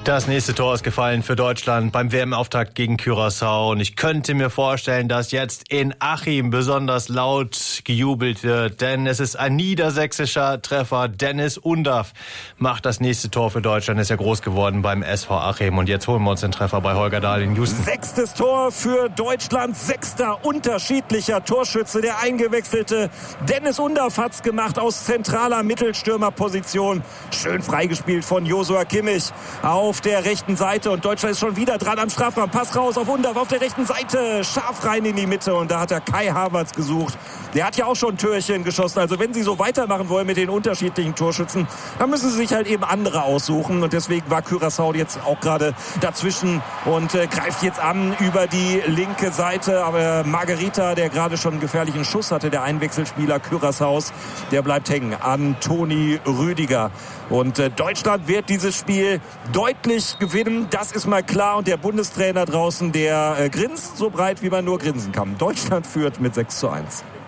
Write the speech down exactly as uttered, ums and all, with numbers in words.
Das nächste Tor ist gefallen für Deutschland beim W M-Auftakt gegen Curaçao. Und ich könnte mir vorstellen, dass jetzt in Achim besonders laut gejubelt wird. Denn es ist ein niedersächsischer Treffer. Dennis Undaff macht das nächste Tor für Deutschland. Ist ja groß geworden beim S V Achim. Und jetzt holen wir uns den Treffer bei Holger Dahl in Houston. Sechstes Tor für Deutschland. Sechster unterschiedlicher Torschütze. Der eingewechselte Dennis Undaff hat's gemacht aus zentraler Mittelstürmerposition. Schön freigespielt von Joshua Kimmich auf der rechten Seite, und Deutschland ist schon wieder dran am Strafraum. Pass raus auf Undaff auf der rechten Seite, scharf rein in die Mitte, und da hat er Kai Havertz gesucht. Der hat ja auch schon Türchen geschossen. Also wenn sie so weitermachen wollen mit den unterschiedlichen Torschützen, dann müssen sie sich halt eben andere aussuchen, und deswegen war Curaçao jetzt auch gerade dazwischen und äh, greift jetzt an über die linke Seite, aber Margarita, der gerade schon einen gefährlichen Schuss hatte, der Einwechselspieler Curaçaos, der bleibt hängen an Toni Rüdiger, und äh, Deutschland wird dieses Spiel deutlich gewinnen, das ist mal klar, und der Bundestrainer draußen, der äh, grinst so breit, wie man nur grinsen kann. Deutschland führt mit sechs zu eins.